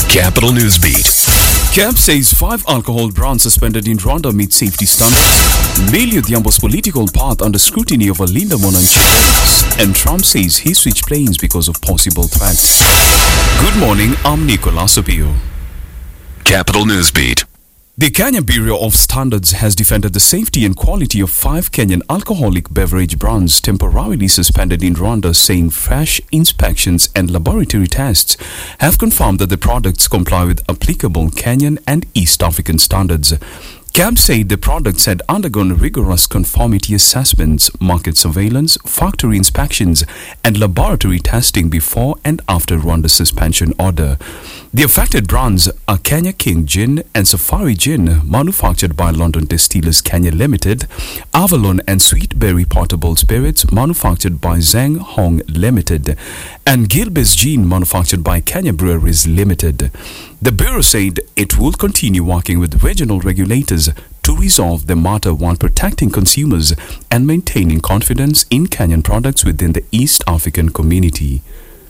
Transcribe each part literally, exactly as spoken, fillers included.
Capital News Beat. C A B says five alcohol brands suspended in Rwanda meet safety standards. Melio Diambo's political path under scrutiny over Linda Monanchi. And Trump says he switched planes because of possible threat. Good morning, I'm Nicolas Opio. Capital News Beat. The Kenya Bureau of Standards has defended the safety and quality of five Kenyan alcoholic beverage brands temporarily suspended in Rwanda, saying fresh inspections and laboratory tests have confirmed that the products comply with applicable Kenyan and East African standards. C A B said the products had undergone rigorous conformity assessments, market surveillance, factory inspections, and laboratory testing before and after Rwanda's suspension order. The affected brands are Kenya King Gin and Safari Gin, manufactured by London Distillers Kenya Limited, Avalon and Sweetberry Portable Spirits, manufactured by Zheng Hong Limited, and Gilbey's Gin, manufactured by Kenya Breweries Limited. The Bureau said it will continue working with regional regulators to resolve the matter while protecting consumers and maintaining confidence in Kenyan products within the East African community.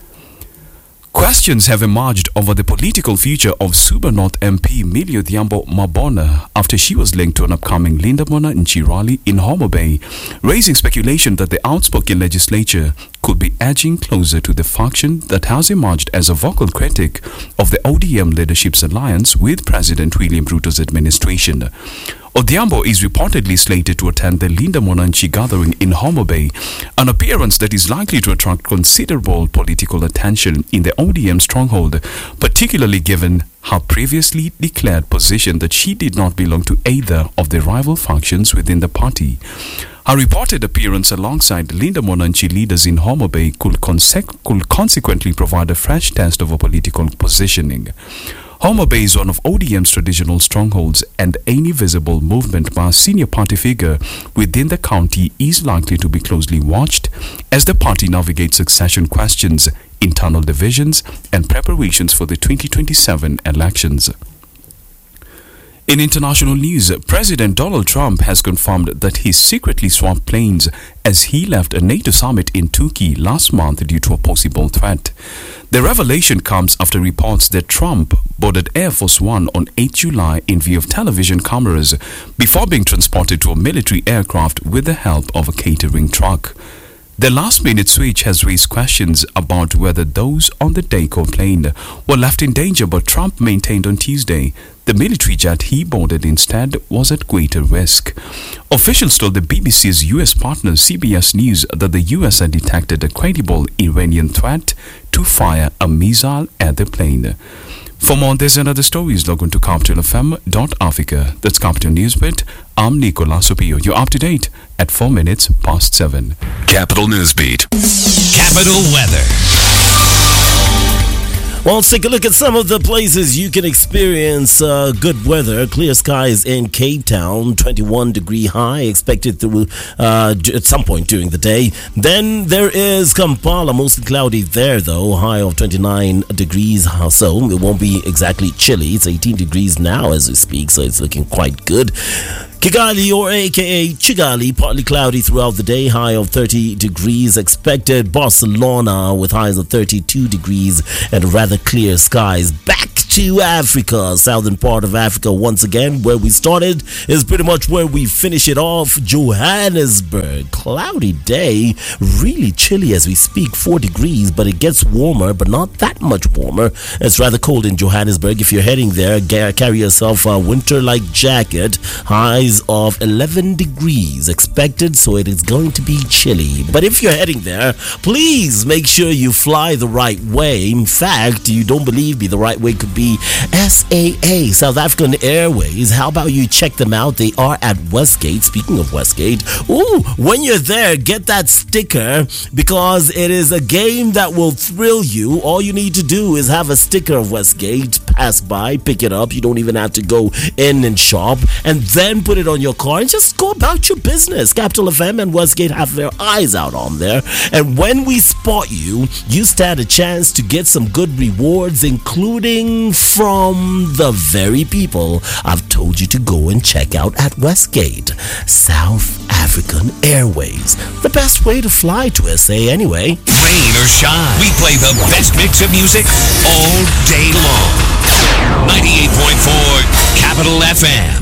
Questions have emerged over the political future of Suba North M P Melio Diambo Mabona after she was linked to an upcoming Linda Monanchi rally in Homa Bay, raising speculation that the outspoken legislature could be edging closer to the faction that has emerged as a vocal critic of the O D M leadership's alliance with President William Ruto's administration. Odhiambo is reportedly slated to attend the Linda Monanchi gathering in Homa Bay, an appearance that is likely to attract considerable political attention in the O D M stronghold, particularly given her previously declared position that she did not belong to either of the rival factions within the party. Her reported appearance alongside Linda Monanchi leaders in Homa Bay could, conse- could consequently provide a fresh test of her political positioning. Homa Bay is one of O D M's traditional strongholds, and any visible movement by a senior party figure within the county is likely to be closely watched as the party navigates succession questions, internal divisions, and preparations for the twenty twenty-seven elections. In international news, President Donald Trump has confirmed that he secretly swapped planes as he left a NATO summit in Turkey last month due to a possible threat. The revelation comes after reports that Trump boarded Air Force One on the eighth of July in view of television cameras before being transported to a military aircraft with the help of a catering truck. The last-minute switch has raised questions about whether those on the day complained were left in danger, but Trump maintained on Tuesday the military jet he boarded instead was at greater risk. Officials told the B B C's U S partner C B S News that the U S had detected a credible Iranian threat to fire a missile at the plane. For more on this and other stories, log on to capital f m dot africa. That's Capital News Beat. I'm Nicolas Opio. You're up to date at four minutes past seven. Capital News Beat. Capital Weather. Well, let's take a look at some of the places you can experience uh, good weather. Clear skies in Cape Town, twenty-one degree high expected through uh, at some point during the day. Then there is Kampala, mostly cloudy there though, high of twenty-nine degrees or so. It won't be exactly chilly. It's eighteen degrees now as we speak, so it's looking quite good. Kigali, or aka Chigali, partly cloudy throughout the day, high of thirty degrees expected. Barcelona with highs of thirty-two degrees and rather clear skies. Back to Africa, southern part of Africa once again. Where we started is pretty much where we finish it off. Johannesburg, cloudy day, really chilly as we speak, four degrees, but it gets warmer, but not that much warmer. It's rather cold in Johannesburg. If you're heading there, carry yourself a winter-like jacket. Highs of eleven degrees expected, so it is going to be chilly. But if you're heading there, please make sure you fly the right way. In fact, you don't believe me, the right way could be S A A, South African Airways. How about you check them out? They are at Westgate. Speaking of Westgate, ooh, when you're there, get that sticker because it is a game that will thrill you. All you need to do is have a sticker of Westgate, pass by, pick it up. You don't even have to go in and shop, and then put it on your car and just go about your business. Capital F M and Westgate have their eyes out on there, and when we spot you, you stand a chance to get some good rewards, including from the very people I've told you to go and check out at Westgate. South African Airways, the best way to fly to S A anyway. Rain or shine, we play the best mix of music all day long. Capital F M.